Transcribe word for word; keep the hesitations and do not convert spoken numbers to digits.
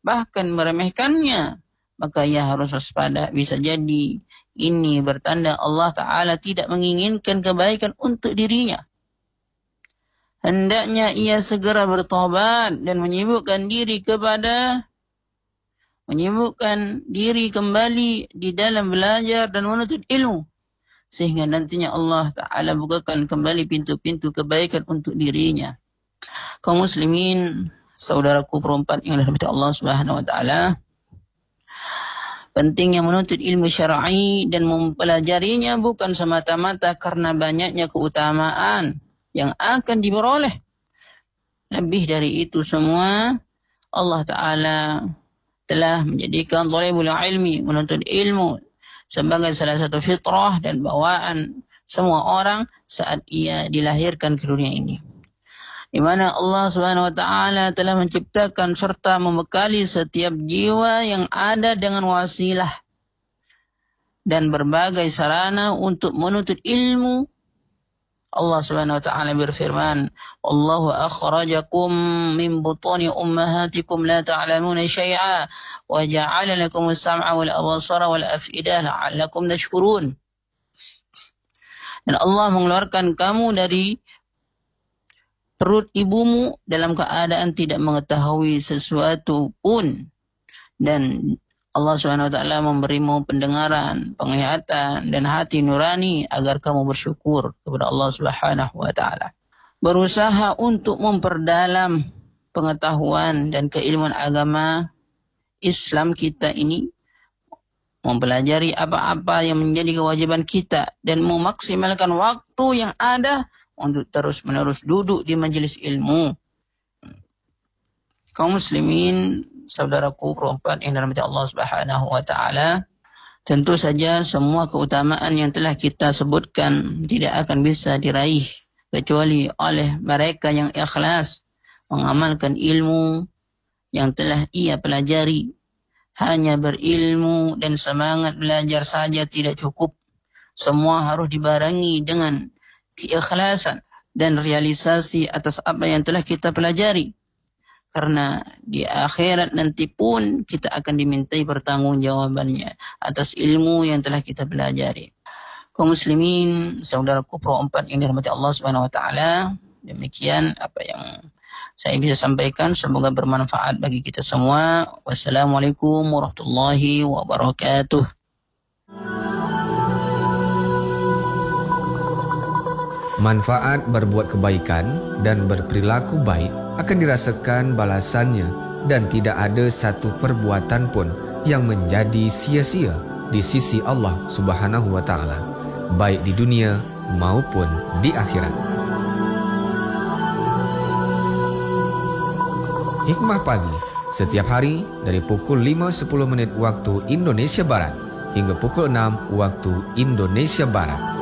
bahkan meremehkannya, maka ia harus waspada. Bisa jadi ini bertanda Allah Ta'ala tidak menginginkan kebaikan untuk dirinya. Hendaknya ia segera bertobat dan menyibukkan diri kepada menyibukkan diri kembali di dalam belajar dan menuntut ilmu, sehingga nantinya Allah Ta'ala bukakan kembali pintu-pintu kebaikan untuk dirinya. Kaum muslimin, saudaraku perempuan yang dirahmati Allah Subhanahu wa Ta'ala, pentingnya menuntut ilmu syar'i dan mempelajarinya bukan semata-mata karena banyaknya keutamaan yang akan diperoleh. Lebih dari itu semua, Allah Ta'ala telah menjadikan thalibul ilmi, menuntut ilmu, sebagai salah satu fitrah dan bawaan semua orang saat ia dilahirkan ke dunia ini, di mana Allah Subhanahu wa Ta'ala telah menciptakan serta membekali setiap jiwa yang ada dengan wasilah dan berbagai sarana untuk menuntut ilmu. Allah Subhanahu wa Ta'ala berfirman, "Allahu akhrajakum min butuni ummahatikum la ta'lamuna syai'a wa ja'ala lakum as-sam'a wal absara wal af'idah la'allakum tashkurun." Dan Allah mengeluarkan kamu dari perut ibumu dalam keadaan tidak mengetahui sesuatu pun, dan Allah Subhanahu wa Ta'ala memberimu pendengaran, penglihatan, dan hati nurani agar kamu bersyukur kepada Allah Subhanahu wa Ta'ala. Berusaha untuk memperdalam pengetahuan dan keilmuan agama Islam kita ini, mempelajari apa-apa yang menjadi kewajiban kita, dan memaksimalkan waktu yang ada untuk terus-menerus duduk di majelis ilmu. Kaum muslimin, saudaraku perempuan yang dirahmati Allah Subhanahu wa Ta'ala, tentu saja semua keutamaan yang telah kita sebutkan tidak akan bisa diraih kecuali oleh mereka yang ikhlas mengamalkan ilmu yang telah ia pelajari. Hanya berilmu dan semangat belajar saja tidak cukup. Semua harus dibarengi dengan keikhlasan dan realisasi atas apa yang telah kita pelajari. Karena di akhirat nanti pun kita akan dimintai pertanggungjawabannya atas ilmu yang telah kita pelajari. Kaum muslimin, saudaraku perempuan yang dirahmati Allah Subhanahu wa Ta'ala, demikian apa yang saya bisa sampaikan, semoga bermanfaat bagi kita semua. Wassalamualaikum warahmatullahi wabarakatuh. Manfaat berbuat kebaikan dan berperilaku baik akan dirasakan balasannya, dan tidak ada satu perbuatan pun yang menjadi sia-sia di sisi Allah Subhanahu wa Ta'ala, baik di dunia maupun di akhirat. Hikmah Pagi, setiap hari dari pukul lima sepuluh menit waktu Indonesia Barat hingga pukul enam waktu Indonesia Barat.